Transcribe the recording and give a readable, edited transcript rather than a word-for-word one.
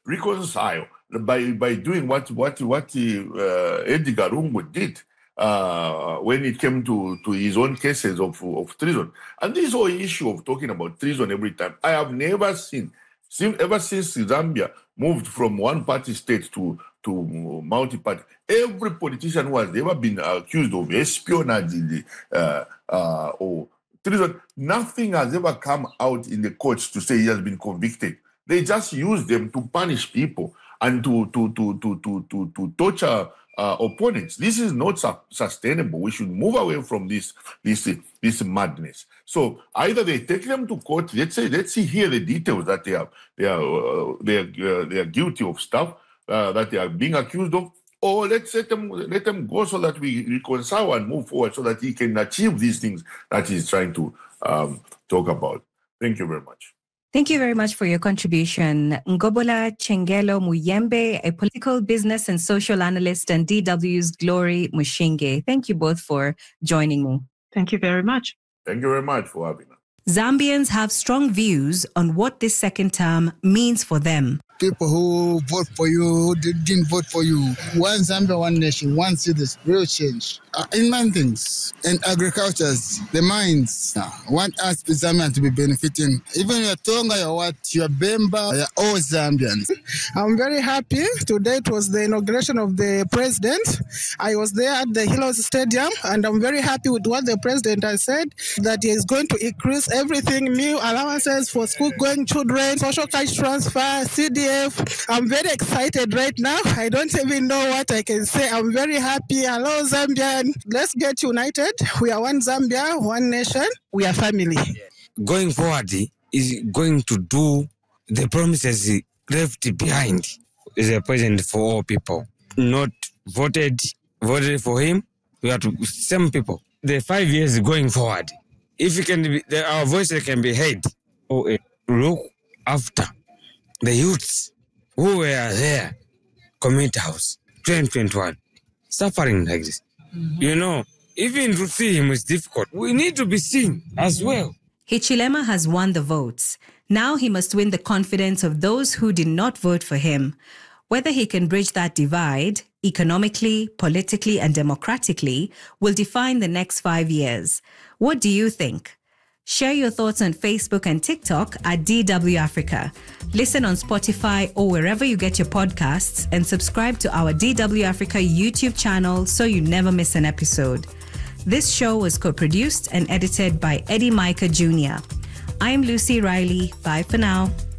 reconcile by doing what Edgar Lungu did when it came to his own cases of treason. And this whole issue of talking about treason every time, I have never seen ever since Zambia moved from one-party state to multi-party. Every politician who has ever been accused of espionage or treason, nothing has ever come out in the courts to say he has been convicted. They just use them to punish people and to torture opponents. This is not sustainable. We should move away from this madness. So either they take them to court. Let's see here the details that they are guilty of stuff that they are being accused of, or let them go so that we reconcile and move forward so that he can achieve these things that he's trying to talk about. Thank you very much. Thank you very much for your contribution. Ngobola Chengelo Muyembe, a political business and social analyst, and DW's Glory Mushinge. Thank you both for joining me. Thank you very much. Thank you very much for having us. Zambians have strong views on what this second term means for them. People who vote for you, who didn't vote for you. One Zambia, one nation, one city, real change. In many things, in agriculture, the mines, want us Zambians to be benefiting. Even your Tonga, your what, your Bemba, you're all Zambians. I'm very happy. Today it was the inauguration of the president. I was there at the Hilos Stadium, and I'm very happy with what the president has said, that he is going to increase everything, new allowances for school-going children, social cash transfer, CDF. I'm very excited right now. I don't even know what I can say. I'm very happy. Hello, Zambian. Let's get united. We are one Zambia, one nation. We are family. Going forward is going to do the promises left behind. Is a president for all people. Not voted for him. We are to same people. The 5 years going forward, if it can be, our voices can be heard. Look after the youths who were there, Community House, 2021, suffering like this. Mm-hmm. You know, even to see him is difficult. We need to be seen as well. Hichilema has won the votes. Now he must win the confidence of those who did not vote for him. Whether he can bridge that divide, economically, politically, and democratically, will define the next 5 years. What do you think? Share your thoughts on Facebook and TikTok at DW Africa. Listen on Spotify or wherever you get your podcasts, and subscribe to our DW Africa YouTube channel so you never miss an episode. This show was co-produced and edited by Eddie Micah Jr. I'm Lucy Riley. Bye for now.